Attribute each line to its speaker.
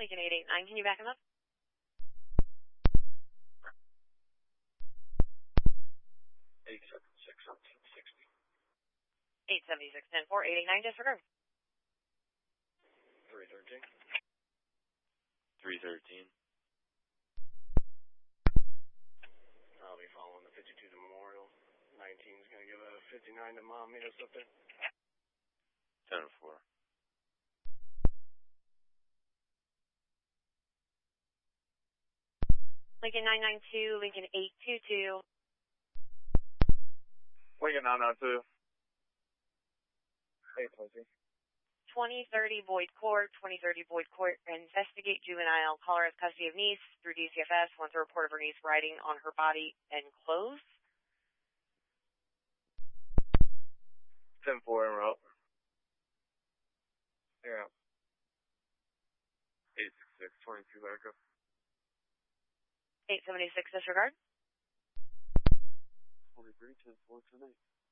Speaker 1: Lincoln 889, can you back him up? 876-10-4, 889, disregard.
Speaker 2: 313.
Speaker 3: 313.
Speaker 2: I'll be following the 52 to Memorial. 19's going to give a 59 to Mom. Meet us up there.
Speaker 3: 10-4.
Speaker 1: Lincoln 992, Lincoln 822.
Speaker 4: Lincoln 992. 820.
Speaker 1: 2030 Boyd Court, 2030 Boyd Court, investigate juvenile, caller has custody of niece through DCFS, wants a report of her niece riding on her body and clothes.
Speaker 4: 10-4 en route. Yeah. 866, 22 backup.
Speaker 1: 876, disregard.
Speaker 4: 43, 10-4, 10-8.